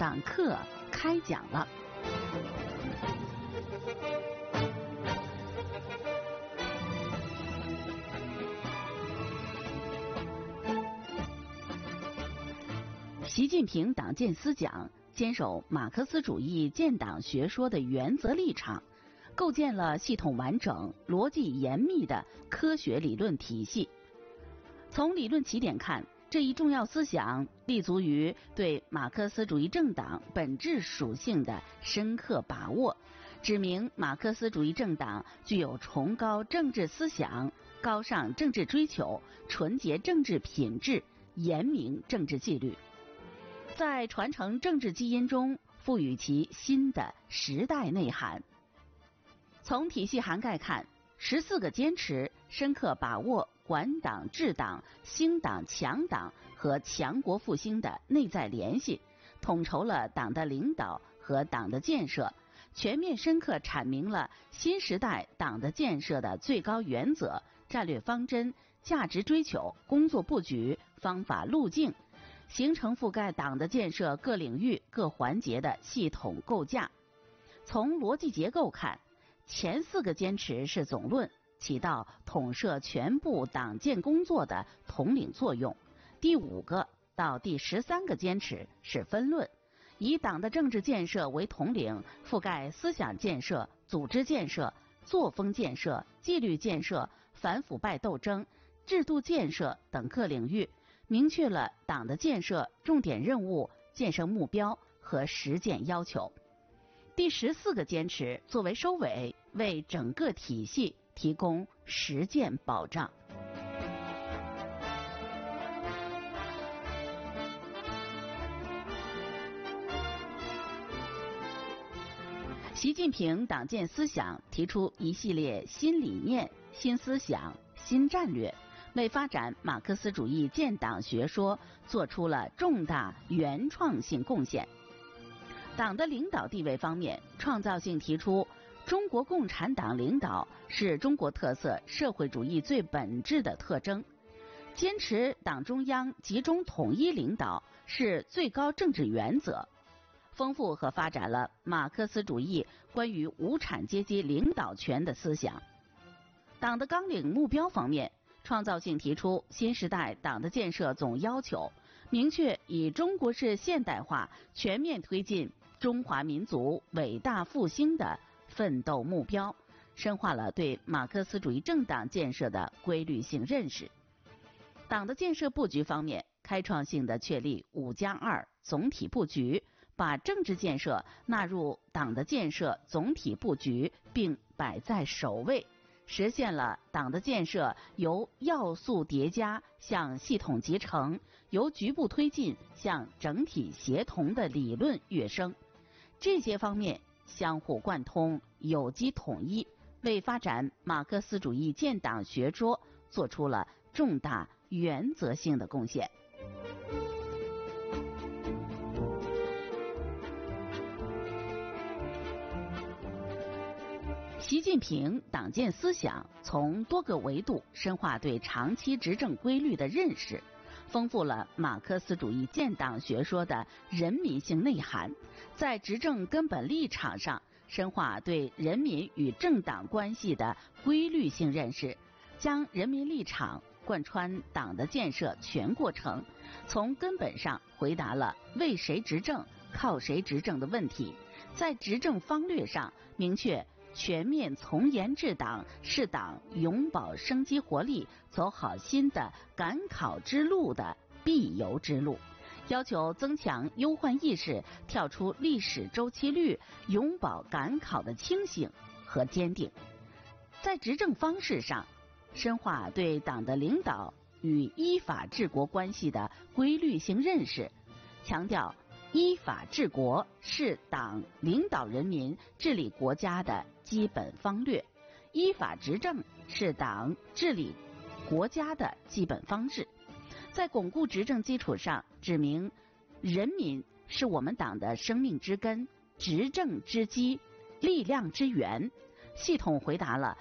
党课开讲了。习近平党建思想坚守马克思主义建党学说的原则立场，构建了系统完整、逻辑严密的科学理论体系。从理论起点看，这一重要思想立足于对马克思主义政党本质属性的深刻把握，指明马克思主义政党具有崇高政治思想、高尚政治追求、纯洁政治品质、严明政治纪律，在传承政治基因中赋予其新的时代内涵。从体系涵盖看，14个坚持深刻把握管党治党、兴党强党和强国复兴的内在联系，统筹了党的领导和党的建设，全面深刻阐明了新时代党的建设的最高原则、战略方针、价值追求、工作布局、方法路径，形成覆盖党的建设各领域各环节的系统构架。从逻辑结构看，前4个坚持是总论，起到统摄全部党建工作的统领作用。第5个到第13个坚持是分论，以党的政治建设为统领，覆盖思想建设、组织建设、作风建设、纪律建设、反腐败斗争、制度建设等各领域，明确了党的建设重点任务、建设目标和实践要求。第14个坚持作为收尾，为整个体系提供实践保障。习近平党建思想提出一系列新理念、新思想、新战略，为发展马克思主义建党学说做出了重大原创性贡献。党的领导地位方面，创造性提出中国共产党领导是中国特色社会主义最本质的特征，坚持党中央集中统一领导是最高政治原则，丰富和发展了马克思主义关于无产阶级领导权的思想。党的纲领目标方面，创造性提出新时代党的建设总要求，明确以中国式现代化全面推进中华民族伟大复兴的奋斗目标，深化了对马克思主义政党建设的规律性认识。党的建设布局方面，开创性的确立5+2总体布局，把政治建设纳入党的建设总体布局并摆在首位，实现了党的建设由要素叠加向系统集成，由局部推进向整体协同的理论跃升。这些方面相互贯通、有机统一，为发展马克思主义建党学说做出了重大原则性的贡献。习近平党建思想从多个维度深化对长期执政规律的认识，丰富了马克思主义建党学说的人民性内涵，在执政根本立场上深化对人民与政党关系的规律性认识，将人民立场贯穿党的建设全过程，从根本上回答了为谁执政、靠谁执政的问题，在执政方略上明确全面从严治党是党永葆生机活力、走好新的赶考之路的必由之路，要求增强忧患意识，跳出历史周期率，永葆赶考的清醒和坚定。在执政方式上，深化对党的领导与依法治国关系的规律性认识，强调依法治国是党领导人民治理国家的基本方略，依法执政是党治理国家的基本方式。在巩固执政基础上，指明人民是我们党的生命之根、执政之基、力量之源，系统回答了